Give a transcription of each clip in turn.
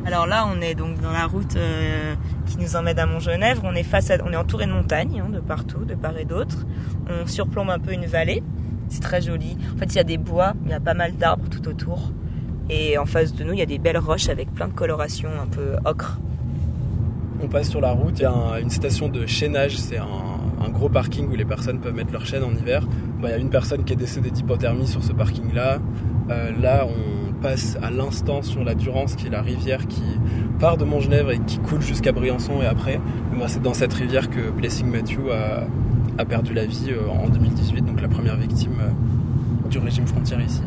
Alors là, on est donc dans la route qui nous emmène à Montgenèvre. On est entouré de montagnes, de partout, de part et d'autre. On surplombe un peu une vallée. C'est très joli. En fait, il y a des bois, il y a pas mal d'arbres tout autour. Et en face de nous, il y a des belles roches avec plein de colorations un peu ocre. On passe sur la route, il y a une station de chaînage, c'est un gros parking où les personnes peuvent mettre leur chaîne en hiver. Il y a une personne qui est décédée d'hypothermie sur ce parking-là. Là, on passe à l'instant sur la Durance, qui est la rivière qui part de Montgenèvre et qui coule jusqu'à Briançon et après. C'est dans cette rivière que Blessing Matthew a perdu la vie en 2018, donc la première victime du régime frontière ici.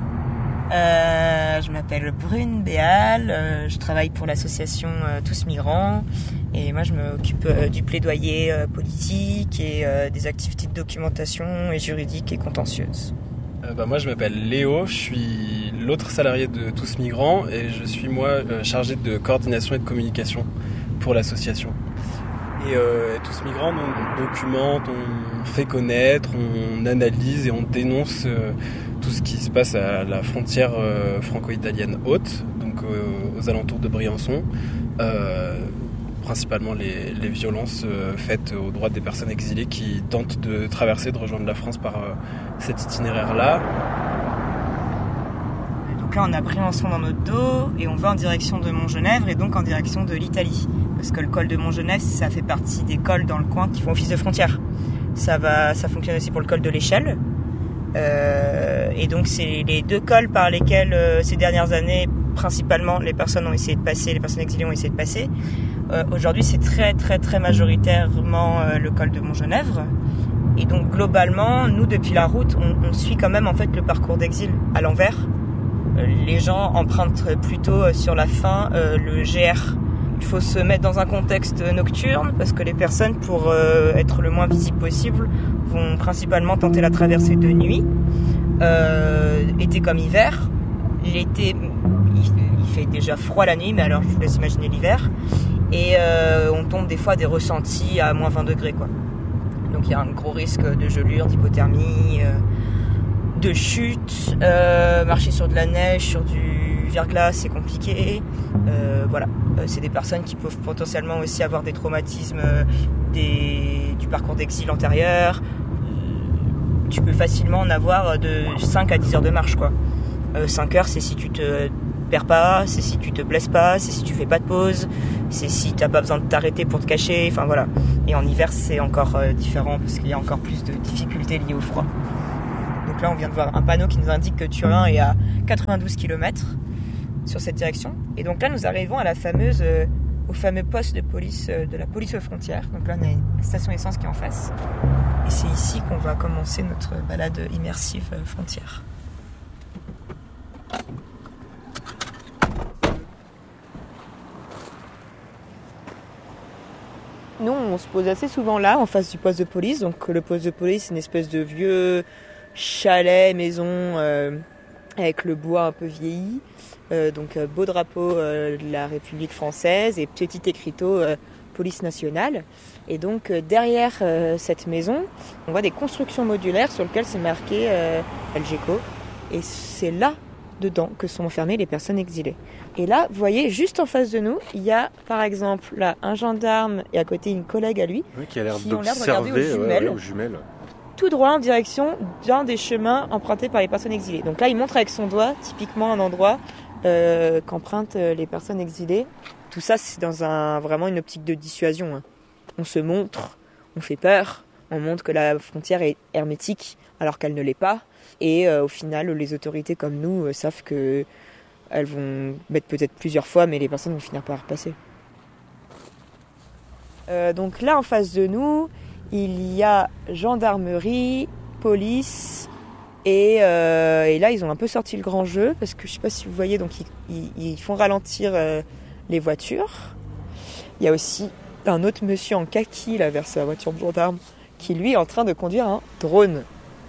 Je m'appelle Brune Béal, je travaille pour l'association Tous Migrants et moi je m'occupe du plaidoyer politique et des activités de documentation et juridiques et contentieuses. Moi je m'appelle Léo, je suis l'autre salarié de Tous Migrants et je suis chargé de coordination et de communication pour l'association. Et Tous Migrants, on documente, on fait connaître, on analyse et on dénonce tout ce qui se passe à la frontière franco-italienne haute, donc aux alentours de Briançon, principalement les violences faites aux droits des personnes exilées qui tentent de traverser, de rejoindre la France par cet itinéraire-là. Donc là, on a Briançon dans notre dos et on va en direction de Montgenèvre et donc en direction de l'Italie. Parce que le col de Montgenèvre, ça fait partie des cols dans le coin qui font office de frontière. Ça fonctionne aussi pour le col de l'Échelle. Et donc c'est les deux cols par lesquels ces dernières années principalement les personnes exilées ont essayé de passer. Aujourd'hui c'est très très très majoritairement le col de Montgenèvre et donc globalement nous depuis la route on suit quand même en fait le parcours d'exil à l'envers. Les gens empruntent plutôt sur la fin le GR. Il faut se mettre dans un contexte nocturne parce que les personnes, pour être le moins visibles possible, vont principalement tenter la traversée de nuit, été comme hiver. L'été, il fait déjà froid la nuit, mais alors je vous laisse imaginer l'hiver. Et on tombe des fois des ressentis à moins 20 degrés, quoi. Donc il y a un gros risque de gelure, d'hypothermie, de chute, marcher sur de la neige, sur du verglas, c'est compliqué. Voilà. C'est des personnes qui peuvent potentiellement aussi avoir des traumatismes du parcours d'exil antérieur. Tu peux facilement en avoir de 5 à 10 heures de marche, quoi. 5 heures, c'est si tu te perds pas, c'est si tu te blesses pas, c'est si tu fais pas de pause, c'est si t'as pas besoin de t'arrêter pour te cacher, enfin voilà. Et en hiver, c'est encore différent parce qu'il y a encore plus de difficultés liées au froid. Donc là, on vient de voir un panneau qui nous indique que Turin est à 92 km sur cette direction. Et donc là, nous arrivons à au fameux poste de police de la police aux frontières. Donc là, on a une station essence qui est en face. Et c'est ici qu'on va commencer notre balade immersive frontière. Nous, on se pose assez souvent là, en face du poste de police. Donc le poste de police, c'est une espèce de vieux chalet, maison, avec le bois un peu vieilli. Donc beau drapeau de la République française et petit écriteau police nationale. Et donc derrière cette maison, on voit des constructions modulaires sur lesquelles c'est marqué Algeco. Et c'est là dedans que sont enfermées les personnes exilées. Et là, vous voyez, juste en face de nous, il y a par exemple là un gendarme et à côté une collègue à lui qui a l'air ont l'air de regarder aux jumelles. Tout droit en direction d'un des chemins empruntés par les personnes exilées. Donc là, il montre avec son doigt typiquement un endroit qu'empruntent les personnes exilées. Tout ça, c'est dans vraiment une optique de dissuasion. On se montre, on fait peur, on montre que la frontière est hermétique alors qu'elle ne l'est pas. Et au final, les autorités comme nous savent qu'elles vont mettre peut-être plusieurs fois, mais les personnes vont finir par passer. Donc là, en face de nous, il y a gendarmerie, police, et là, ils ont un peu sorti le grand jeu, parce que je ne sais pas si vous voyez, donc ils font ralentir les voitures. Il y a aussi un autre monsieur en kaki, là, vers sa voiture de gendarme, qui lui est en train de conduire un drone.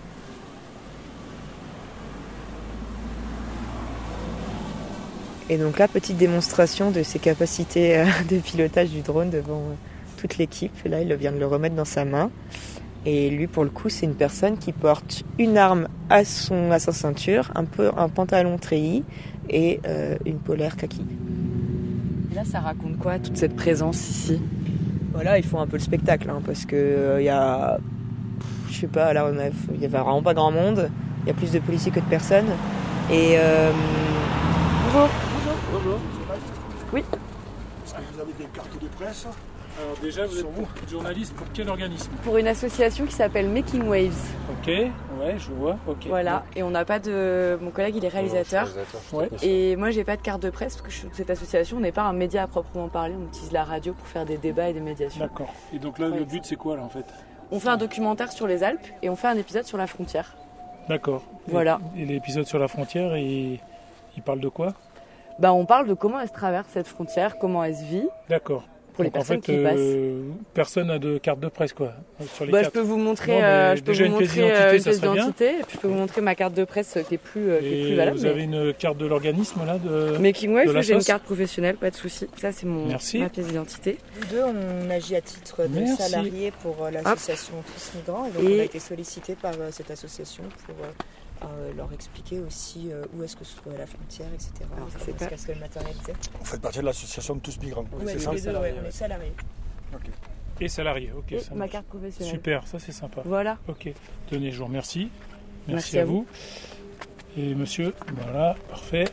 Et donc là, petite démonstration de ses capacités de pilotage du drone devant toute l'équipe. Et là, il vient de le remettre dans sa main. Et lui, pour le coup, c'est une personne qui porte une arme à sa ceinture, un pantalon treillis et une polaire kaki. Et là, ça raconte quoi, toute cette présence ici ? Voilà, ils font un peu le spectacle, hein, parce que il y a, je sais pas, là il y avait vraiment pas grand monde. Il y a plus de policiers que de personnes. Et bonjour. Bonjour. Oui. Est-ce que vous avez des cartes de presse ? Alors déjà, vous êtes journaliste pour quel organisme ? Pour une association qui s'appelle Making Waves. Ok, ouais, je vois. Ok. Voilà, et on n'a pas de... Mon collègue, il est réalisateur. Ouais. Et moi, j'ai pas de carte de presse, parce que je suis de cette association, on n'est pas un média à proprement parler, on utilise la radio pour faire des débats et des médiations. D'accord. Et donc là, Ouais. le but, c'est quoi, là, en fait ? On fait un documentaire sur les Alpes, et on fait un épisode sur la frontière. D'accord. Voilà. Et l'épisode sur la frontière, il parle de quoi ? On parle de comment elle se traverse cette frontière, comment elle se vit, D'accord. pour les Donc, personnes en fait, qui y passent. personne n'a de carte de presse, quoi, sur les Je cartes. peux vous montrer, Non, mais je peux déjà vous une pièce montrer d'identité, une ça pièce serait bien. d'identité, et puis je peux vous montrer ma carte de presse qui est plus Et valable. vous avez une carte de l'organisme, là de... Making Waves, de la j'ai une sauce carte professionnelle, pas de souci. Ça, c'est Merci. ma pièce d'identité. Nous deux, on agit à titre de Merci. salariés pour l'association Tous Migrants. Et donc, on a été sollicité par cette association pour leur expliquer aussi où est-ce que se trouvait la frontière, etc. Alors, Et c'est comment est-ce que le matériel était. Vous faites partie de l'association de Tous Migrants. Ouais, c'est nous ça les deux, salariés, on est salariés. Et salarié, ok. Et ça ma marche. carte professionnelle. Super, ça c'est sympa. Voilà. Ok. Tenez, je vous remercie. Merci à à vous. Et monsieur, voilà, parfait.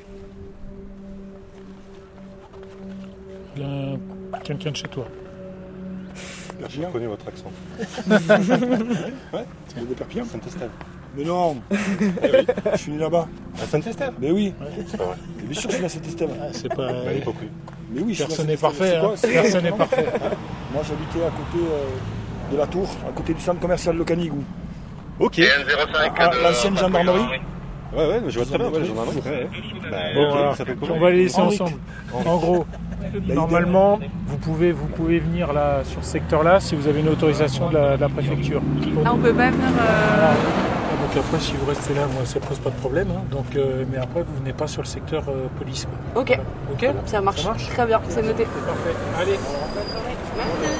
Bien, quelqu'un de chez toi. Je connais votre accent. Ouais, c'est de Perpignan. Saint-Estève. Mais non, je suis né là-bas. À Saint-Estève. Mais oui, C'est pas vrai. mais bien sûr, je suis né à Saint-Estève. Ah, c'est pas. Bah, il est pas cru. Mais oui, je suis Personne né à n'est parfait. Saint-Estève. Hein. C'est quoi, Personne n'est parfait. Moi, j'habitais à côté de la Tour, à côté du centre commercial de Canigou. Ok. L'ancienne gendarmerie. Ouais, je vois très bien. Ouais, j'en ai un autre. Ouais. Bah, Bon, ok, alors, ça fait comment on va les laisser Henrik. ensemble. En gros, normalement, vous pouvez venir là sur ce secteur-là si vous avez une autorisation de la préfecture. Ah, on peut pas venir. Donc après, si vous restez là, moi, ça pose pas de problème. Hein. Donc, mais après, vous venez pas sur le secteur police. Quoi. Ok, Ok. ça marche. Ça marche. Très bien, c'est noté. Parfait. Allez. Merci.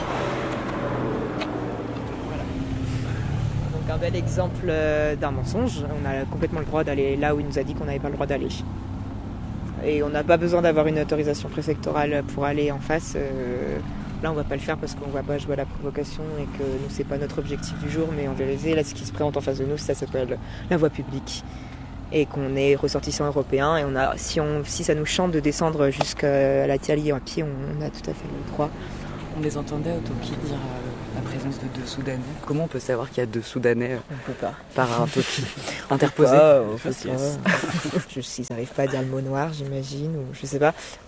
Donc un bel exemple d'un mensonge. On a complètement le droit d'aller là où il nous a dit qu'on n'avait pas le droit d'aller. Et on n'a pas besoin d'avoir une autorisation préfectorale pour aller en face. Là, on va pas le faire parce qu'on va pas jouer à la provocation et que nous, c'est pas notre objectif du jour. Mais en vérité, là, ce qui se présente en face de nous, ça s'appelle la voie publique. Et qu'on est ressortissant européen. Et on a, si ça nous chante de descendre jusqu'à la Thalie à pied, on a tout à fait le droit. On les entendait au Toki dire la présence de 2 Soudanais. Comment on peut savoir qu'il y a 2 Soudanais On peut pas. par un Toki interposé Ils n'arrivent pas à dire le mot noir, j'imagine, ou je sais pas.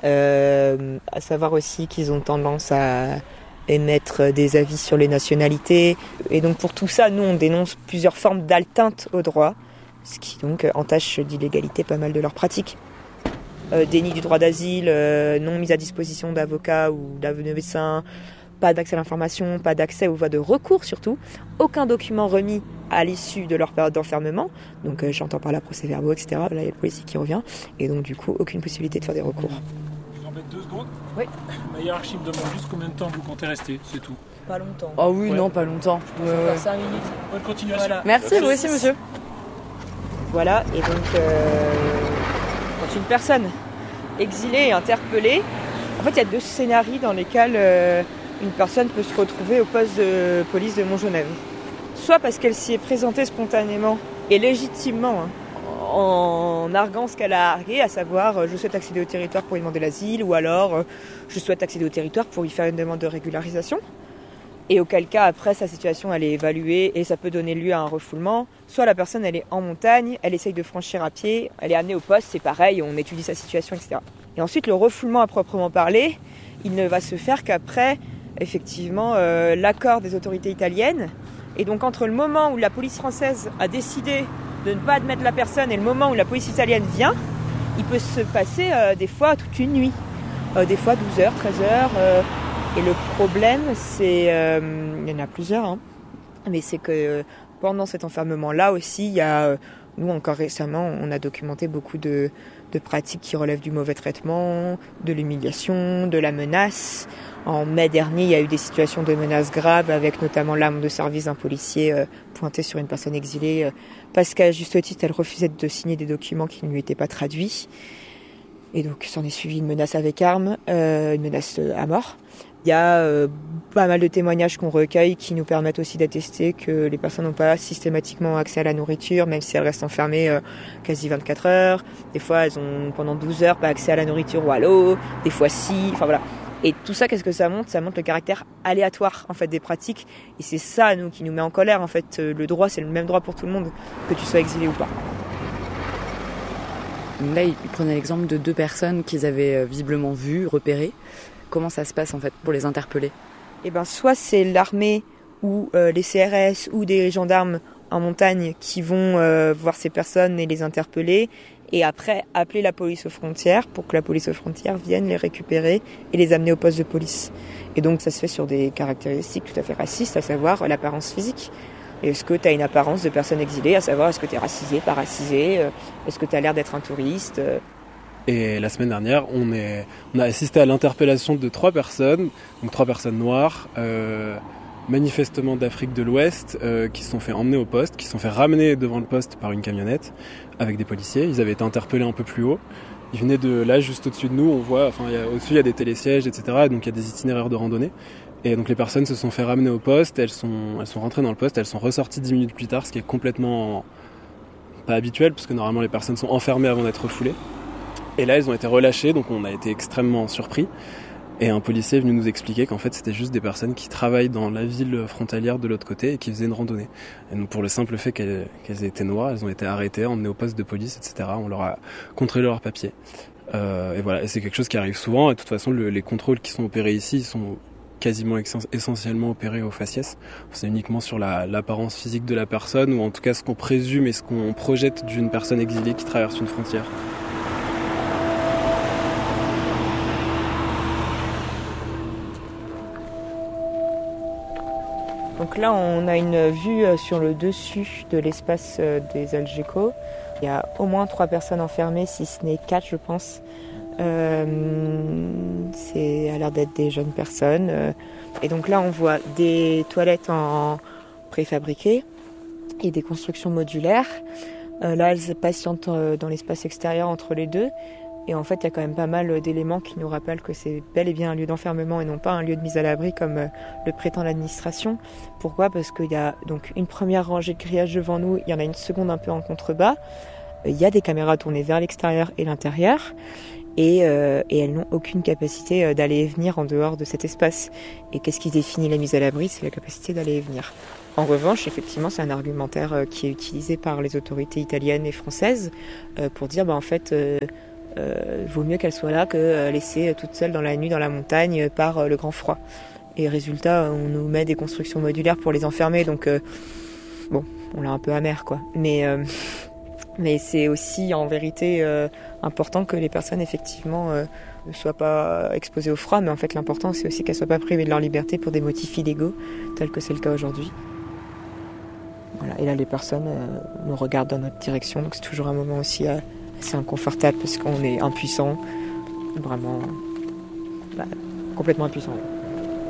À savoir aussi qu'ils ont tendance à émettre des avis sur les nationalités. Et donc pour tout ça, nous, on dénonce plusieurs formes d'atteinte au droit, ce qui donc entache d'illégalité pas mal de leurs pratiques. Déni du droit d'asile, non mise à disposition d'avocats ou de médecins, pas d'accès à l'information, pas d'accès aux voies de recours surtout, aucun document remis à l'issue de leur période d'enfermement, donc j'entends par là procès-verbaux, etc. Là il y a le policier qui revient, et donc du coup aucune possibilité de faire des recours. Je vous embête 2 secondes. Oui. Ma hiérarchie me demande juste combien de temps vous comptez rester, c'est tout. Pas longtemps. Oh oui, Ouais. non, pas longtemps. 5 minutes. Bonne continuation. Voilà. Merci, vous aussi, monsieur. Voilà, et donc quand une personne exilée est interpellée, en fait il y a 2 scénarios dans lesquels une personne peut se retrouver au poste de police de Montgenèvre. Soit parce qu'elle s'y est présentée spontanément et légitimement, en arguant ce qu'elle a argué, à savoir je souhaite accéder au territoire pour y demander l'asile, ou alors je souhaite accéder au territoire pour y faire une demande de régularisation. Et auquel cas, après, sa situation, elle est évaluée et ça peut donner lieu à un refoulement. Soit la personne, elle est en montagne, elle essaye de franchir à pied, elle est amenée au poste, c'est pareil, on étudie sa situation, etc. Et ensuite, le refoulement à proprement parler, il ne va se faire qu'après, effectivement, l'accord des autorités italiennes. Et donc, entre le moment où la police française a décidé de ne pas admettre la personne et le moment où la police italienne vient, il peut se passer des fois toute une nuit. Des fois 12 heures, 13 heures... Et le problème, c'est, il y en a plusieurs, hein, mais c'est que pendant cet enfermement-là aussi, il y a, nous encore récemment, on a documenté beaucoup de pratiques qui relèvent du mauvais traitement, de l'humiliation, de la menace. En mai dernier, il y a eu des situations de menaces graves, avec notamment l'arme de service d'un policier pointé sur une personne exilée, parce qu'à juste titre, elle refusait de signer des documents qui ne lui étaient pas traduits. Et donc s'en est suivi une menace avec arme, une menace à mort. Il y a pas mal de témoignages qu'on recueille qui nous permettent aussi d'attester que les personnes n'ont pas systématiquement accès à la nourriture, même si elles restent enfermées quasi 24 heures. Des fois, elles ont pendant 12 heures pas accès à la nourriture ou à l'eau, des fois si, enfin voilà. Et tout ça, qu'est-ce que ça montre ? Ça montre le caractère aléatoire en fait des pratiques. Et c'est ça, nous, qui nous met en colère. En fait, le droit, c'est le même droit pour tout le monde, que tu sois exilé ou pas. Là, ils prenaient l'exemple de 2 personnes qu'ils avaient visiblement vues, repérées. Comment ça se passe en fait pour les interpeller ? Eh ben, soit c'est l'armée ou les CRS ou des gendarmes en montagne qui vont voir ces personnes et les interpeller et après appeler la police aux frontières pour que la police aux frontières vienne les récupérer et les amener au poste de police. Et donc ça se fait sur des caractéristiques tout à fait racistes, à savoir l'apparence physique. Est-ce que tu as une apparence de personne exilée, à savoir est-ce que tu es racisé, pas racisé, est-ce que tu as l'air d'être un touriste. Et la semaine dernière, on a assisté à l'interpellation de 3 personnes, donc 3 personnes noires, manifestement d'Afrique de l'Ouest, qui se sont fait emmener au poste, qui se sont fait ramener devant le poste par une camionnette avec des policiers. Ils avaient été interpellés un peu plus haut. Ils venaient de là, juste au-dessus de nous, on voit, au-dessus il y a des télésièges, etc. Et donc il y a des itinéraires de randonnée. Et donc les personnes se sont fait ramener au poste, elles sont rentrées dans le poste, elles sont ressorties 10 minutes plus tard, ce qui est complètement pas habituel, parce que normalement les personnes sont enfermées avant d'être refoulées. Et là, elles ont été relâchées, donc on a été extrêmement surpris. Et un policier est venu nous expliquer qu'en fait, c'était juste des personnes qui travaillent dans la ville frontalière de l'autre côté et qui faisaient une randonnée. Et donc, pour le simple fait qu'elles étaient noires, elles ont été arrêtées, emmenées au poste de police, etc. On leur a contrôlé leurs papiers. Et voilà, et c'est quelque chose qui arrive souvent. Et de toute façon, les contrôles qui sont opérés ici, ils sont quasiment essentiellement opérés au faciès. C'est uniquement sur l'apparence physique de la personne, ou en tout cas ce qu'on présume et ce qu'on projette d'une personne exilée qui traverse une frontière. Donc là, on a une vue sur le dessus de l'espace des Algeco. Il y a au moins 3 personnes enfermées, si ce n'est 4, je pense. C'est à l'air d'être des jeunes personnes. Et donc là, on voit des toilettes en préfabriquées et des constructions modulaires. Là, elles patientent dans l'espace extérieur entre les deux. Et en fait, il y a quand même pas mal d'éléments qui nous rappellent que c'est bel et bien un lieu d'enfermement et non pas un lieu de mise à l'abri comme le prétend l'administration. Pourquoi ? Parce qu'il y a donc une première rangée de grillage devant nous, il y en a une seconde un peu en contrebas. Il y a des caméras tournées vers l'extérieur et l'intérieur. Et elles n'ont aucune capacité d'aller et venir en dehors de cet espace. Et qu'est-ce qui définit la mise à l'abri ? C'est la capacité d'aller et venir. En revanche, effectivement, c'est un argumentaire qui est utilisé par les autorités italiennes et françaises pour dire, en fait... vaut mieux qu'elle soit là que laissée toute seule dans la nuit dans la montagne par le grand froid. Et résultat, on nous met des constructions modulaires pour les enfermer, donc on l'a un peu amer, quoi. Mais c'est aussi en vérité important que les personnes effectivement ne soient pas exposées au froid, mais en fait l'important c'est aussi qu'elles ne soient pas privées de leur liberté pour des motifs illégaux, tel que c'est le cas aujourd'hui. Voilà. Et là les personnes nous regardent dans notre direction, donc c'est toujours un moment aussi assez inconfortable parce qu'on est impuissant, vraiment complètement impuissant.